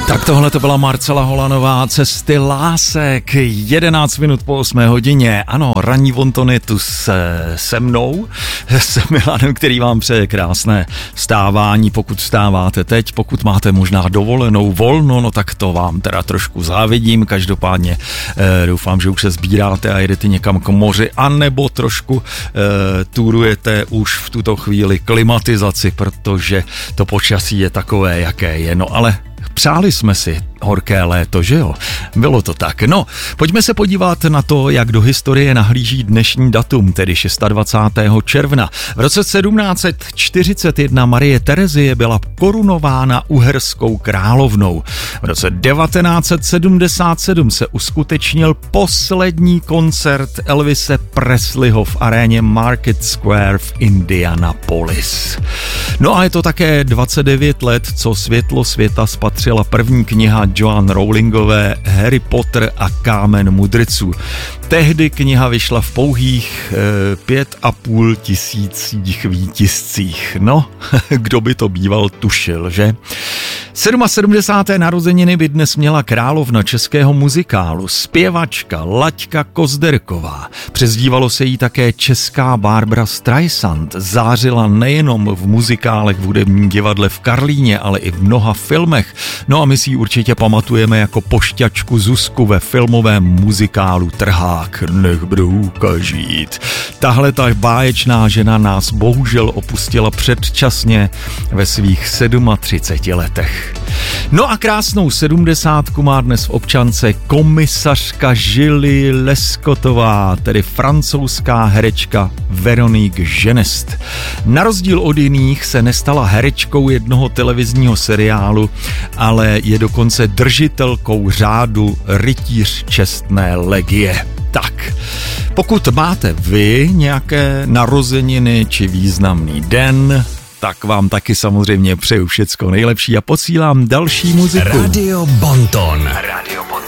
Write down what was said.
Tak tohle to byla Marcela Holanová, Cesty lásek, 11 minut po 8 hodině. Ano, ranní vontonitus se mnou, s Milanem, který vám přeje krásné vstávání, pokud vstáváte teď, pokud máte možná dovolenou, volno, no tak to vám teda trošku závidím. Každopádně doufám, že už se sbíráte a jedete někam k moři, anebo trošku turujete už v tuto chvíli klimatizaci, protože to počasí je takové, jaké je. No ale přáli jsme si horké léto, že jo? Bylo to tak. No, pojďme se podívat na to, jak do historie nahlíží dnešní datum, tedy 26. června. V roce 1741 Marie Terezie byla korunována uherskou královnou. V roce 1977 se uskutečnil poslední koncert Elvise Presleyho v aréně Market Square v Indianapolis. No a je to také 29 let, co světlo světa spatřila první kniha Joanne Rowlingové Harry Potter a kámen mudrců. Tehdy kniha vyšla v pouhých 5,5 tisících výtiscích. No, kdo by to býval tušil, že? 77. narozeniny by dnes měla královna českého muzikálu, zpěvačka Laďka Kozderková. Přezdívalo se jí také česká Barbra Streisand. Zářila nejenom v muzikálech v hudebním divadle v Karlíně, ale i v mnoha filmech. No a my si ji určitě pamatujeme jako pošťačku Zuzku ve filmovém muzikálu Trhák. Nech brůka žít. Tahle ta báječná žena nás bohužel opustila předčasně ve svých 37 letech. No a krásnou 70 má dnes v občance komisařka Julie Lescottová, tedy francouzská herečka Veronique Genest. Na rozdíl od jiných se nestala herečkou jednoho televizního seriálu, ale je dokonce držitelkou řádu Rytíř čestné legie. Tak, pokud máte vy nějaké narozeniny či významný den, tak vám taky samozřejmě přeju všecko nejlepší a posílám další muziku. Radio Bonton. Radio Bonton.